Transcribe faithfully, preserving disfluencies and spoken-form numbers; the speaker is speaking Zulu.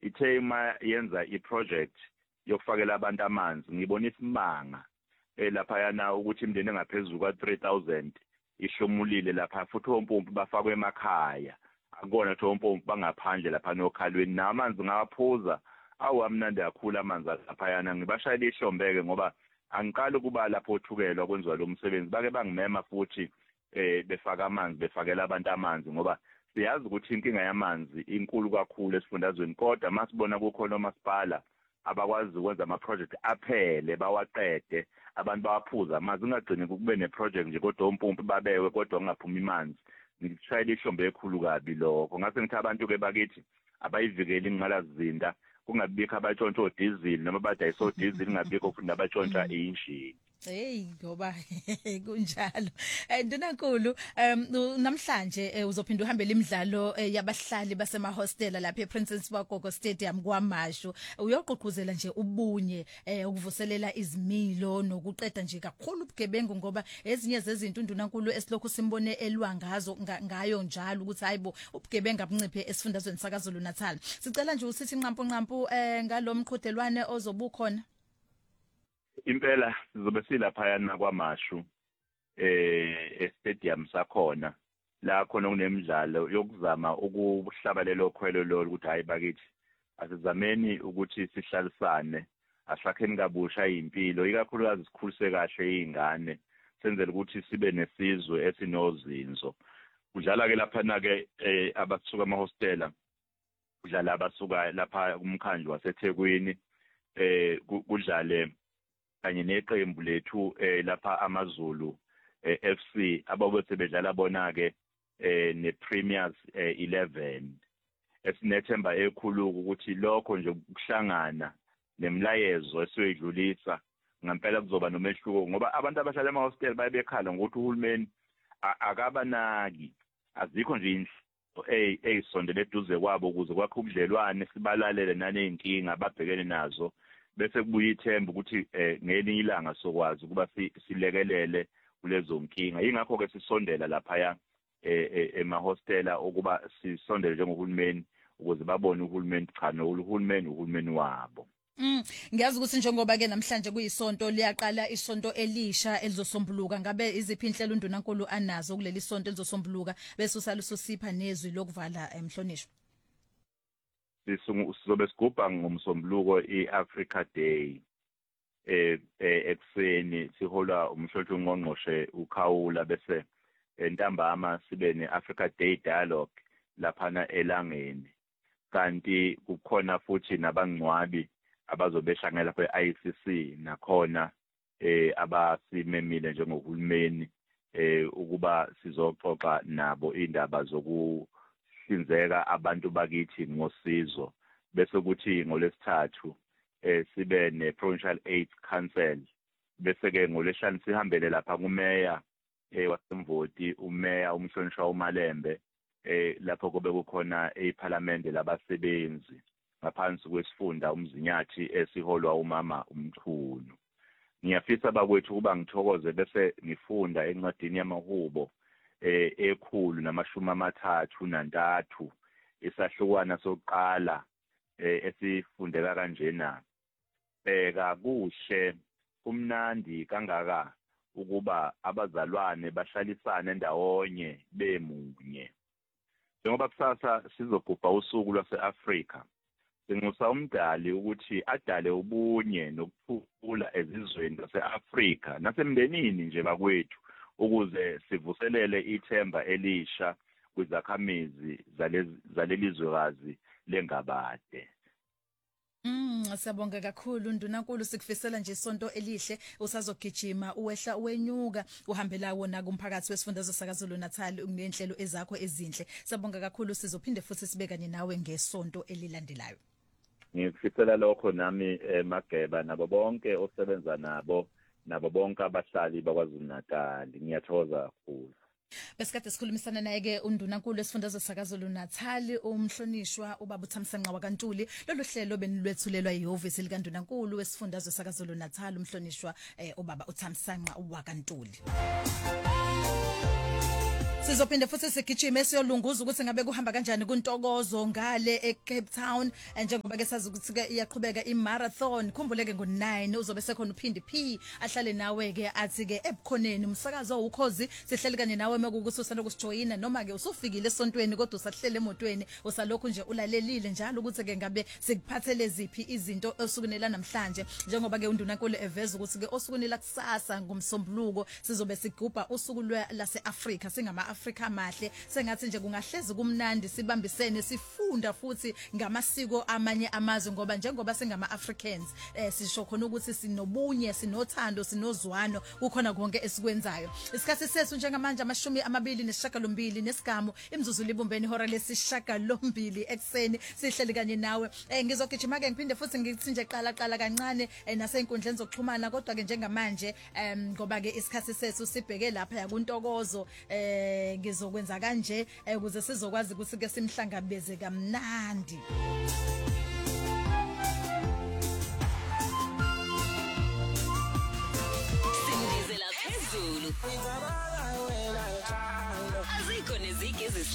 ithe uma yenza iproject yokufakela abantu amanzi ngibona isimanga eh lapha yana ukuthi imndeni engaphezulu kwa three thousand ihlomulile lapha futhi ompompi bafakwe emakhaya akona ukuthi ompompi bangaphandle lapha nokhalweni namanzi ngawaphuza awu amnandi kakhulu amanzi lapha yana ngibashayile ihlombeke ngoba angiqala ukuba lapho othukelwa kwenziwa lo msebenzi bake bangimema futhi eh befaka amanzi befakela abantu amanzi ngoba siyazi ukuthi inkinga yamanzi inkulu kakhulu esifundazweni kodwa masibona kukhona omasipala abakwazi ukwenza ama project aphele bawaqede abantu bawaphuza amanzi ungagcini kube ne project nje kodwa ompompi babewe kodwa ungaphumi amanzi ngishayile ihlombe ekhulu kabi lokho ngase ngithi abantu ke bakithi abayivikela ingqalazinda kungabikho abatshontsha diesel noma badayisa diesel ngabikho futhi nabatshontsha injini. Hey ngoba kunjalo. Eh Ndunankulu um namhlanje uzophinda uhambela imidlalo yabahlali basema hostela lapha ePrincess Wagogo Stadium kwaMashu. Uyoqhuquzela nje ubunye ukuvuselela izimilo nokuqeda nje kakhulu ubugebengu ngoba ezinye zezinto uNdunankulu esilokhu simbone elwa ngazo ngayo njalo ukuthi hayibo ubugebengu abunciphe esifundazweni sakaZulu Natal. Sicela nje usithi nqampu nqampu ngalomqhudelwane ozobukhona. Impela sizobe silapha yana kwaMashu eh estadium sakhona la khona kunemidlalo yokuzama ukuhlabalela okhwelo lo ukuthi hayi bakithi asizameni ukuthi sihlalisane asakheni kabusha impilo ikakhulukazi sikhulise kahle izingane senzele ukuthi sibe nesizwe esinozinzo kudlala ke lapha na ke abasuka ama hostela kudlala abasuka lapha kumkhandlu waseThekwini eh kudlale kanye neqembu lethu eh lapha amaZulu eh, F C ababese bedlala bona ke eh ne Premiers eh, eleven esinethemba ekhulu ukuthi lokho nje ukuhlangana nemlayezo esiyidlulisa ngempela kuzoba nomehluko ngoba abantu abahlala ema hostel bayebekhala ngokuthi uhulumeni akabanaki azikho nje indlu eh eyisondele eduze kwabo ukuze kwakhe ubudlelwane sibalalele naneyinkinga ababhekene nazo bese kubuya ithemba ukuthi ngelinye ilanga sokwazi ukuba silekelele kulezo nkinga yingakho ke sisondela lapha ya ema hostela ukuba sisondele njengohulumeni ukuze babone uhulumeni cha no uhulumeni uhulumeni wabo. Mm ngiyazi ukuthi njengoba ke namhlanje kuyisonto liyaqala isonto elisha elizosombuluka ngabe iziphi inhlelo uNdunankulu anazo kuleli sonto elizosombuluka bese usalusosipha nezwi lokuvala emhlonishwa. Sizobe sigubha ngomsombuluko iAfrica Day eh ekseni sihola umhlonishwa ongqongqoshe ukhawula bese entambama sibe neAfrica Day dialogue lapha elangeni kanti kukhona futhi nabangcwabi abazobeshangela lapha eI C C nakhona eh abasimemile njengohulumeni eh ukuba sizoxoxa nabo indaba zoku hlinzeka abantu bakithi ngosizo bese kuthi ngolesithathu eh sibe ne Provincial AIDS Council bese ke ngoleshani sihambele lapha kumeya eh wasemvoti umeya umhlonishwa uMalembe eh lapho kube kukhona eParliament labasebenzi ngaphansi kwesifunda umzinyathi esiholwa umama uMchunu. Ngiyafisa bakwethu kuba ngithokoze bese ngifunda encwadini yamahubo eh ekhulu namashumi amathathu nantathu isahlukwana sokuqala eh esifundeka kanjena bheka kuhle kumnandi kangaka ukuba abazalwane bahlalisane ndawonye bemunye njengoba kusasa sizogubha usuku lwaseAfrika sinxusa umdali ukuthi adale ubunye nokuphula ezizweni zaseAfrika nasemndenini nje bakwethu ukuze sivuselele ithemba elisha kwizakhamizi zalelizwekazi lengabade. Mm siyabonga kakhulu Ndunankulu sikufisela nje isonto elihle usazogijima uwehla uwenyuka uhambela wona kumphakathi wesifundazwe sakaZulu Natal ungenhlelo ezakho ezinhle. Siyabonga kakhulu sizophinde futhi sibe kanye nawe ngesonto elilandelayo. Ngikufisela lokho nami eMageba nabo bonke osebenza nabo nabo bonke abahlali bakwaZulu Natal ngiyathokoza kakhulu. Besikade sikhulumisana naye ke uNdunankulu esifundazwe sakaZulu Natal umhlonishwa ubaba uThamsanqa waKaNtuli lolu hlelo benilwethulelwa yiHhovisi likaNdunankulu wesifundazwe sakaZulu Natal umhlonishwa eh, ubaba uThamsanqa waKaNtuli. Sizophinde futhi sigijime siyolunguza ukuthi ngabe kuhamba kanjani kuntokozo ngale eCape Town njengoba ke sazi ukuthi ke iyaqhubeka imarathon. Khumbuleke ngo nine uzobe sekhona uphindi P ahlale nawe ke athi ke ebukhoneni umsakazo ukhozi sihleli kanye nawe mekukuthi usanda kusijoyina noma ke usufikile esontweni kodwa usahlele emotweni usalokhu nje ulalelile njalo ukuthi ke ngabe sikuphathele ziphi izinto osukunela namhlanje njengoba ke undunankulu eveza ukuthi ke osukunela kusasa ngomsombuluko sizobe sigubha usuku lase Africa singama Africa mahle sengathi nje kungahlezi kumnandi sibambisene sifunda futhi ngamasiko amanye amazwe ngoba njengoba singama Africans eh sisho khona ukuthi sinobunye sinothando sinozwano kukhona konke esikwenzayo isikhathi sethu njengamanje amashumi amabili nesishagalombili nesigamo imzuzu libumbeni ihora lesishagalombili ekseni sihleli kanye nawe eh ngizogijima ke ngiphinde futhi ngithi nje qala qala kancane nasenkundleni zokuxhumana kodwa ke njengamanje ngoba ke isikhathi sethu sibheke lapha yakuntokozo eh ngizokwenza kanje ukuze sizokwazi ukuthi ke simhlangabeze kamnandi Sindizela phezulu azikho nezigi